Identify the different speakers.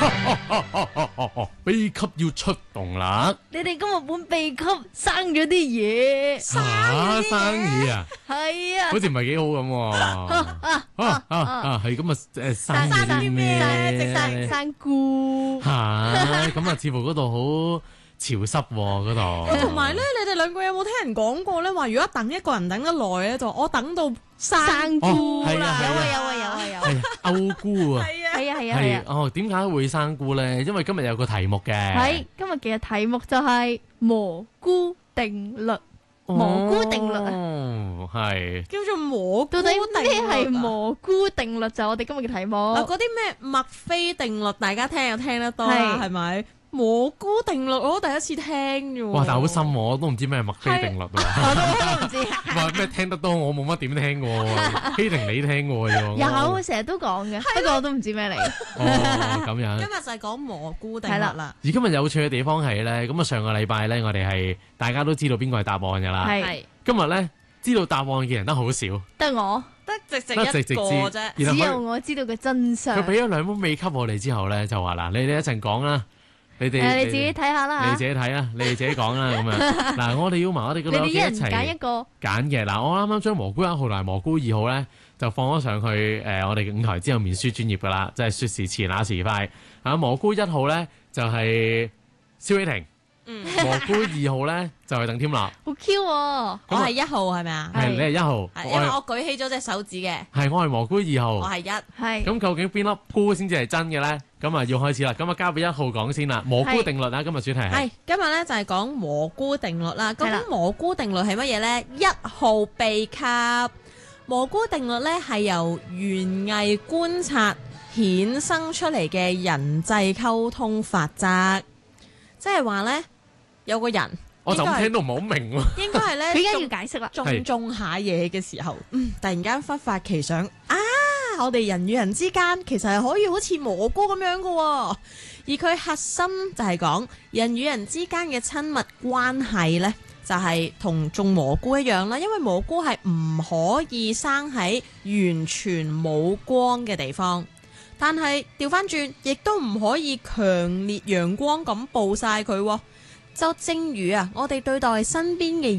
Speaker 1: 秘笈要出動啦！
Speaker 2: 你哋今日本秘笈生咗啲嘢，
Speaker 1: 生嘢啊，
Speaker 2: 係啊，
Speaker 1: 好似唔係幾好咁喎。係咁啊，生咗啲咩？
Speaker 2: 生菇。
Speaker 1: 咁啊，似乎嗰度好潮濕嗰度。
Speaker 3: 同埋咧，你哋兩個有冇聽人講過咧？話如果等一個人等得耐咧，就我等到生菇啦。
Speaker 2: 有啊。
Speaker 1: 係歐菇啊。
Speaker 2: 係啊。
Speaker 1: 哦，點解會生菇咧？因為今日有個題目嘅。
Speaker 2: 係今日嘅題目就係蘑菇定律。蘑菇定律啊，
Speaker 1: 係
Speaker 3: 叫做蘑菇
Speaker 2: 到底
Speaker 3: 定律。
Speaker 2: 咩係蘑菇定律？就係我哋今日嘅題目。
Speaker 3: 嗰啲咩墨菲定律，大家聽又聽得多啦，
Speaker 2: 係
Speaker 3: 係咪？蘑菇定律我都第一次聽啫喎。
Speaker 1: 哇！但係好深喎，我都唔知咩係墨菲定律喎。
Speaker 2: 我都唔知。
Speaker 1: 話咩聽得多，我冇乜點聽過喎。希婷你聽過啫喎。
Speaker 2: 有成日都講嘅，不過我都唔知咩嚟。
Speaker 1: 哦，咁樣。
Speaker 3: 今日就係講蘑菇定律啦。
Speaker 1: 而今日有趣嘅地方係咧，咁啊上個禮拜咧，我哋係大家都知道邊個係答案㗎啦。
Speaker 2: 係
Speaker 1: 今日咧知道答案嘅人都好少，
Speaker 2: 得我，
Speaker 3: 得直一個啫。
Speaker 2: 只有我知道嘅真相。
Speaker 1: 佢俾咗兩杯秘笈我哋之後咧，就話嗱，你哋一陣講啦。你自
Speaker 2: 己睇下啦，
Speaker 1: 你自己睇啦，你哋自己講啦咁樣。嗱，我哋要埋我哋嘅兩個一齊
Speaker 2: 揀一個
Speaker 1: 揀嘅。嗱，我啱啱將蘑菇1號同埋蘑菇2號咧，就放咗上去我哋嘅舞台之後面書專頁噶啦，即係說時遲那時快。蘑菇1號咧就係蕭綺婷，蘑菇2號咧就係鄧添樂。
Speaker 2: 好 Q 喎！
Speaker 3: 我係1號係咪啊？
Speaker 1: 係你係1號，
Speaker 3: 因為我舉起咗隻手指嘅。
Speaker 1: 係我係蘑菇2號，
Speaker 3: 我係1。
Speaker 2: 係
Speaker 1: 咁究竟邊粒菇先至係真嘅咧？咁啊要開始啦，咁啊交俾1號講先啦。蘑菇定律啊，今日主題係
Speaker 3: 今日咧就係講蘑菇定律啦。究竟蘑菇定律係乜嘢咧？1號秘笈，蘑菇定律咧係由園藝觀察衍生出嚟嘅人際溝通法則，即係話咧有個人，
Speaker 1: 我就咁聽都唔係好明喎。
Speaker 3: 應該係咧，
Speaker 2: 佢而家要解釋啦。
Speaker 3: 種下嘢嘅時候，突然間忽發奇想啊！我哋人與人之間其實係可以好似蘑菇咁樣嘅，而佢核心就係講人與人之間嘅親密關係呢，就係同種蘑菇一樣啦。因為蘑菇係唔可以生喺完全冇光嘅地方，但係調翻轉亦都唔可以強烈陽光咁暴曬佢。就正如我哋對待身邊嘅